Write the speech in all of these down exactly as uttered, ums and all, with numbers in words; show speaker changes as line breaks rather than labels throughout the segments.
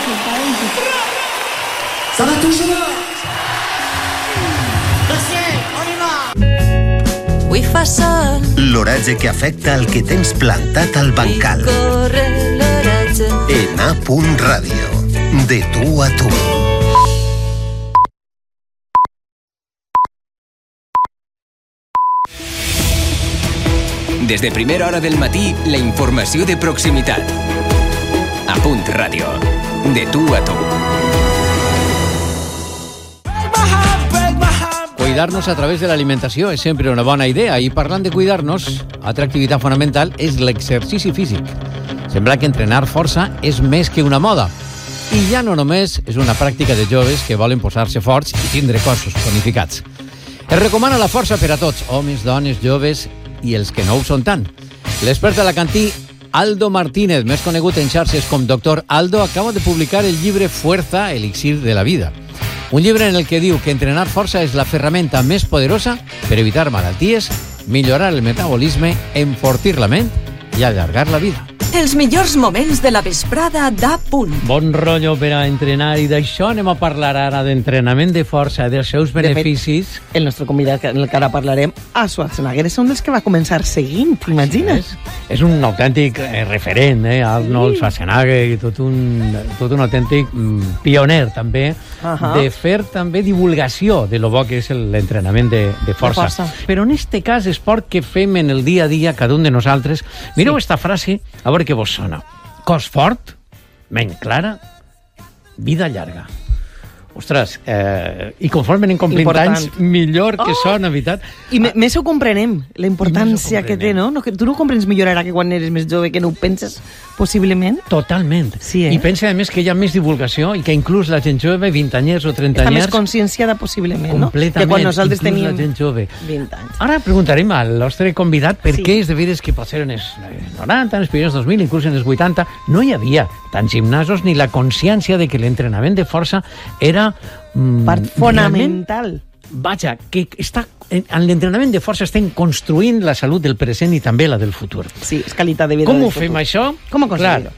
Ça va toujours?
Vull fa sol.
L'oratge que afecta el que tens plantat al bancal.
I corre l'oratge.
En A punt Ràdio. De tu a tu.
Des de primera hora del matí, la informació de proximitat. A Punt Ràdio. De tu a tu.
Cuidar-nos a través de l'alimentació és sempre una bona idea i parlant de cuidar-nos, altra activitat fonamental és l'exercici físic. Sembla que entrenar força és més que una moda i ja no només és una pràctica de joves que volen posar-se forts i tindre cossos tonificats. Es recomana la força per a tots, homes, dones, joves i els que no ho són tant. L'expert alacantí Aldo Martínez, més conegut en xarxes com doctor Aldo, acaba de publicar el llibre Fuerza, elixir de la vida. Un llibre en el que diu que entrenar força és la ferramenta més poderosa per evitar malalties, millorar el metabolisme, enfortir la ment i allargar la vida.
Els millors moments de la vesprada d'A Punt.
Bon rotllo per a entrenar i d'això anem a parlar ara d'entrenament de força, dels seus beneficis.
De fet, el nostre convidat, en el que ara parlarem, a Schwarzenegger, és un dels que va començar seguint, t'imagines?
És, és un autèntic eh, referent, eh? Arnold Schwarzenegger, i tot un, tot un autèntic mm, pioner, també, uh-huh. de fer també divulgació de lo bo que és l'entrenament de, de, força. de força. Però en este cas, esport que fem en el dia a dia, cada un de nosaltres, mireu sí. esta frase, a veure què vos sona. Cos fort, ment clara, vida llarga. Ostres, eh, i conforme anem complint anys, millor que oh! sona, veritat.
I ah. més ho comprenem, la importància que té, no? no que tu no ho comprens millor ara que quan eres més jove, que no ho penses possiblement?
Totalment. Sí, eh? I pensa, a més, que hi ha més divulgació i que inclús la gent jove, vint anyers o trenta anyers...
Està més conscienciada possiblement, no?
Completament.
Que quan nosaltres teníem
la gent jove.
vint anys.
Ara preguntarem al nostre convidat per
sí.
què és de veres que potser en els noranta, en els primers dos mil, inclús en els vuitanta, no hi havia tants gimnasos ni la consciència de que l'entrenament de força era mm,
part fonamental.
Vaja, que està en l'entrenament de força estem construint la salut del present i també la del futur.
Sí, és qualitat de vida.
Com ho fem, això?
Com aconseguir-ho?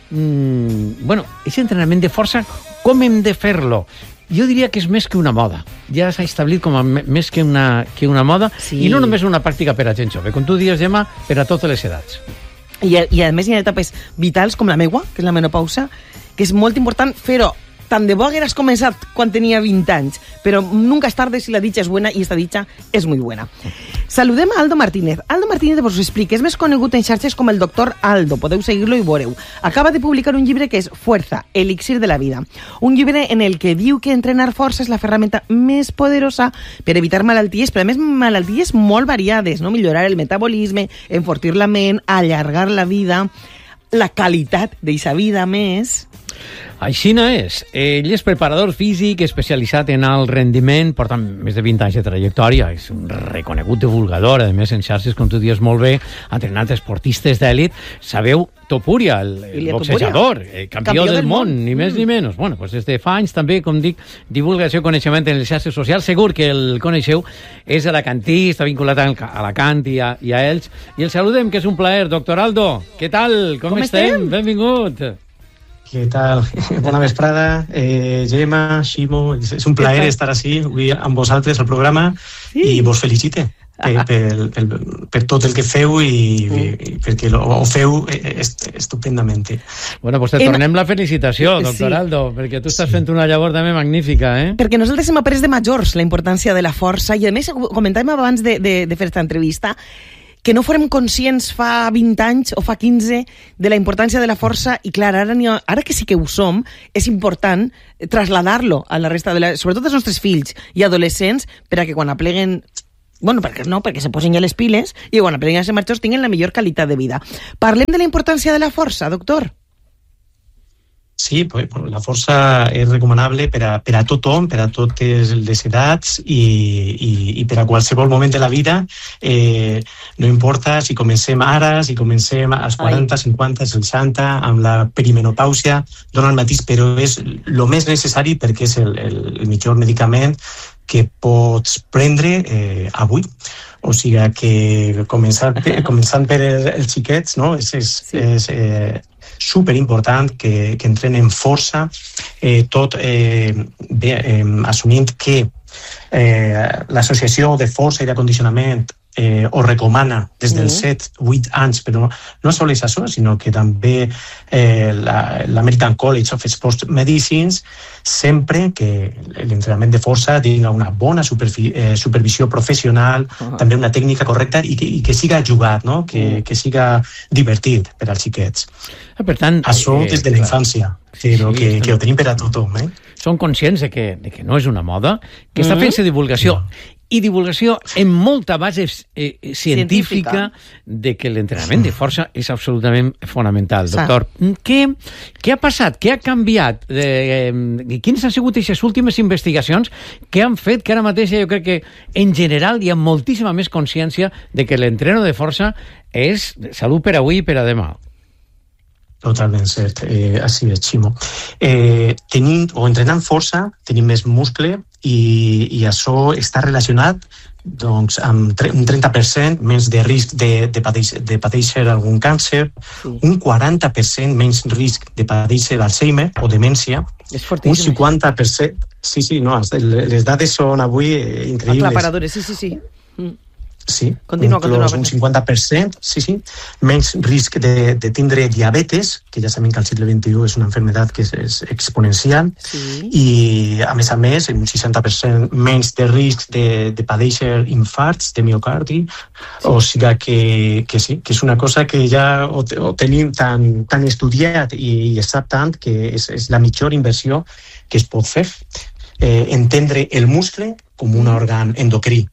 Mm, bueno, aquest entrenament de força, com hem de fer-lo? Jo diria que és més que una moda. Ja s'ha establit com a més que una, que una moda sí. i no només una pràctica per a gent jove. Com tu dius, Gemma, per a totes les edats.
I, I a més hi ha etapes vitals com la meua, que és la menopausa, que és molt important fer-ho. Tant de bo hagueras començat quan tenia vint anys, però nunca és tarde si la dicha és buena i esta dicha és muy buena. Saludem a Aldo Martínez. Aldo Martínez vos ho explica, és més conegut en xarxes com el doctor Aldo, podeu seguir-lo i veureu. Acaba de publicar un llibre que és Fuerza, elixir de la vida. Un llibre en el que diu que entrenar força és la ferramenta més poderosa per evitar malalties, però a més malalties molt variades, no? Millorar el metabolisme, enfortir la ment, allargar la vida, la qualitat d'eixa vida més...
Així no és. Ell és preparador físic especialitzat en alt rendiment, porta més de vint anys de trajectòria, és un reconegut divulgador, a més en xarxes, com tu dius molt bé, ha entrenat esportistes d'èlit. Sabeu, Topuria, el, el boxejador, el campió, campió del, del món, món, ni més mm. ni menys. Bueno, pues des de fa anys també, com dic, divulgació i coneixement en les xarxes socials. Segur que el coneixeu, és alacantí, està vinculat a Alacant i a, i a Elx. I el saludem, que és un plaer. Doctor Aldo, què tal? Com, Com estem? estem? Benvingut.
Què tal? Bona vesprada, eh, Gemma, Ximo, és un plaer estar així avui amb vosaltres al programa sí. i vos felicite per, per, per, per tot el que feu i, i perquè lo, ho feu est, estupendament.
Bueno, pues te tornem la felicitació, doctor sí. Aldo, perquè tu estàs sí. fent una llavor també magnífica, eh?
Perquè nosaltres hem après de majors la importància de la força i a més comentàvem abans de, de, de fer aquesta entrevista que no fórem conscients fa vint anys o fa quinze de la importància de la força i clar, ara, ha, ara que sí que ho som, és important traslladar-lo a la resta de la, sobretot als nostres fills i adolescents per a que quan apleguen bueno, perquè no, perquè se posin ja les piles i quan apleguen a ser majors tinguin la millor qualitat de vida. Parlem de la importància de la força, doctor.
Sí, la força és recomanable per a, per a tothom, per a totes les edats i, i, i per a qualsevol moment de la vida. Eh, no importa si comencem ara, si comencem als quaranta, Ai. cinquanta, seixanta, amb la perimenopàusia, dona el mateix, però és el més necessari perquè és el, el, el millor medicament que pots prendre eh, avui. O sigui que començant, començant per els xiquets, no? és, és, sí. és, eh, superimportant que, que entrenen força, eh, tot eh, bé, eh, assumint que eh, l'associació de força i d'acondicionament eh, ho recomana des dels set a vuit anys, però no sols això, sinó que també eh, l'American College of Sports Medicines, sempre que l'entrenament de força tinga una bona eh, supervisió professional, uh-huh. també una tècnica correcta i que, i que siga jugat, no? que, que siga divertit per als xiquets.
Per tant,
això eh, des de la infància, però sí, que, que ho tenim per a tothom. Eh?
Són conscients de que, de que no és una moda, que està fent-se divulgació. No. I divulgació en molta base eh, científica, científica de que l'entrenament de força és absolutament fonamental. Doctor, què, què ha passat? Què ha canviat? Eh, quines han sigut aquestes últimes investigacions que han fet que ara mateix jo crec que en general hi ha moltíssima més consciència de que l'entreno de força és salut per avui i per a demà?
Totalment cert, eh, així és, Ximo. Eh, tenint o entrenant força, tenim més muscle i, i això està relacionat doncs, amb un trenta per cent menys de risc de, de, padeix, de padeixer algun càncer, sí. un quaranta per cent menys risc de padeixer Alzheimer o demència, un cinquanta per cent... Sí, sí, no, les dades són avui increïbles.
Aclaparadores, sí, sí, sí. Mm.
Sí,
continua, continua,
un cinquanta per cent, sí, sí, menys risc de, de tindre diabetes, que ja sabem que al segle vint-i-u és una malaltia que és, és exponencial, sí. I a més a més, un seixanta per cent menys de risc de, de padeixer infarts de miocardi, sí. O sigui que, que sí, que és una cosa que ja ho, ho tenim tan, tan estudiat i, i es sap tant que és, és la millor inversió que es pot fer, eh, entendre el muscle com un òrgan endocrí.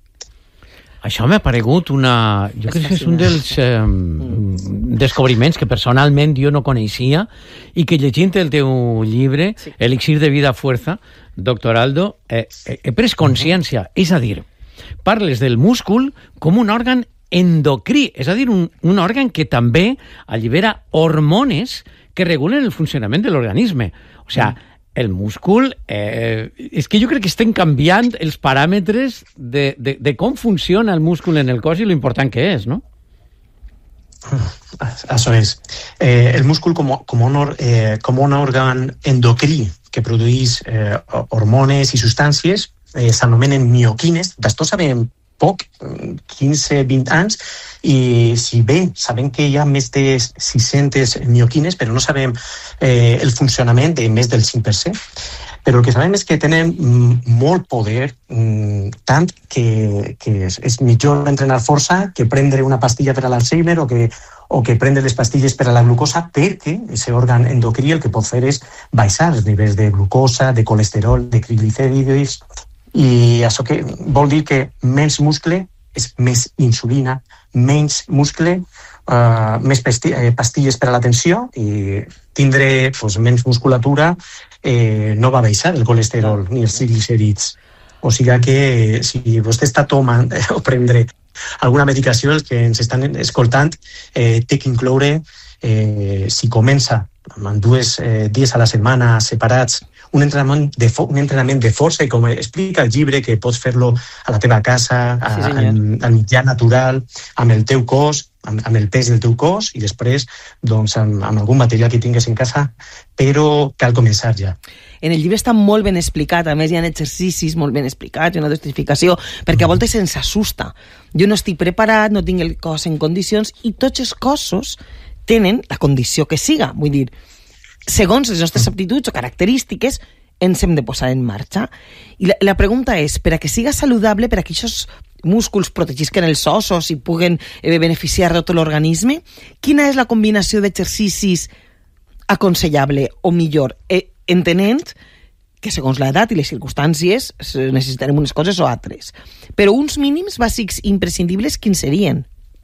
Això m'ha paregut una... Jo crec que és un dels eh, descobriments que personalment jo no coneixia i que llegint el teu llibre, sí. Elixir de vida fuerza, doctor Aldo, eh, he pres consciència. És a dir, parles del múscul com un òrgan endocrí, és a dir, un, un òrgan que també allibera hormones que regulen el funcionament de l'organisme. O sigui, mm. el múscul, eh, és que jo crec que estem canviant els paràmetres de, de, de com funciona el múscul en el cos i l'important que és, no?
Això és. Eh, el múscul com, com, un, eh, com un òrgan endocrí que produeix eh, hormones i substàncies eh, s'anomenen mioquines. D'això sabem poc, quinze vint anys, i si bé sabem que hi ha més de sis-centes mioquines, però no sabem eh, el funcionament de més del cinc per cent. Però el que sabem és que tenen molt poder, tant que, que és, és millor entrenar força que prendre una pastilla per a l'Alzheimer o que, o que prendre les pastilles per a la glucosa, perquè aquest òrgan endocrí el que pot fer és baixar els nivells de glucosa, de colesterol, de triglicèrides. I això que vol dir que menys muscle és més insulina, menys muscle, uh, més pastilles per a la tensió i tindre pues, menys musculatura eh, no va baixar el colesterol ni els triglicèrids. O sigui que si vostè està tomant eh, o prendre alguna medicació, els que ens estan escoltant, eh, té que incloure, eh, si comença amb dues eh, dies a la setmana separats, un entrenament, de fo- un entrenament de força, i com explica el llibre, que pots fer-lo a la teva casa, a, sí, al, al mitjà natural, amb el teu cos, amb, amb el pes del teu cos, i després doncs, amb, amb algun material que tingues en casa, però cal començar ja.
En el llibre està molt ben explicat, a més hi ha exercicis molt ben explicats, una justificació, perquè a voltes se'ns assusta. Jo no estic preparat, no tinc el cos en condicions, i tots els cossos tenen la condició que siga, vull dir, segons les nostres aptituds o característiques, ens hem de posar en marxa. I la, la pregunta és, per a que siga saludable, per a que aquests músculs protegisquen els ossos i puguen eh, beneficiar de tot l'organisme, quina és la combinació d'exercicis aconsellable o millor, eh, entenent que segons l'edat i les circumstàncies necessitarem unes coses o altres. Però uns mínims bàsics imprescindibles, quins serien?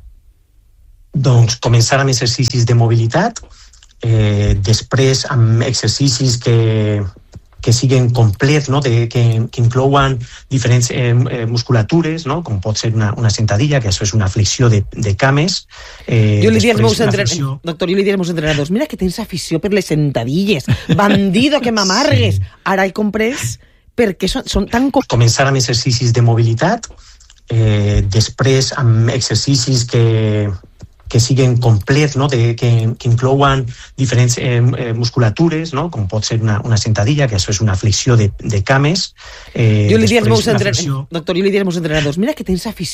Doncs començar amb exercicis de mobilitat, eh, després amb exercicis que, que siguin complets, no? de, que, que inclouen diferents eh, musculatures, no? Com pot ser una, una sentadilla, que això és una flexió de, de cames. Eh,
jo li diria als meus entrenadors, flexió... doctor, jo li diria als meus entrenadors, mira que tens afició per les sentadilles, bandido que m'amargues. Sí. Ara he comprès perquè són, són tan...
Començar amb exercicis de mobilitat, eh, després amb exercicis que que siguin complets, no? de, que, que inclouen diferents eh, musculatures, no? com pot ser una, una sentadilla, que això és una flexió de, de cames.
Eh, jo li diria als meus entrenadors, doctor, jo li diria als meus entrenadors, mira que tens afició